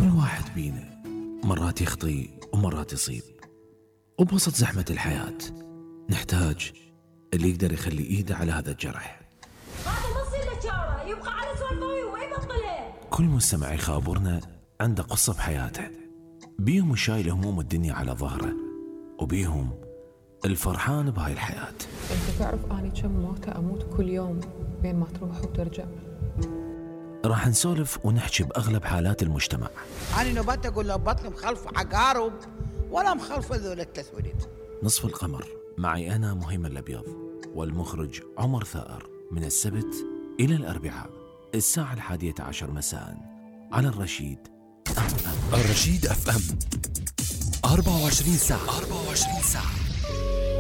كل واحد بينا مرات يخطي ومرات يصيب، وبوسط زحمة الحياة نحتاج اللي يقدر يخلي إيده على هذا الجرح. هذا نص الاشاره يبقى على سوالفه وما يبطلها. كل مستمع يخابرنا عنده قصة بحياته، بيهم شايل هموم الدنيا على ظهره، وبيهم الفرحان بهاي الحياة. انت تعرف اني كم موتة اموت كل يوم بين ما تروح وترجع. راح نسولف ونحكي بأغلب حالات المجتمع. أنا نبات أقول له بطني مخلف عقارب ولا مخلف ذول التسودين. نصف القمر معي أنا مهيمن الأبيض والمخرج عمر ثائر، من السبت إلى الأربعاء الساعة 11 مساء على الرشيد FM. الرشيد FM 24 ساعة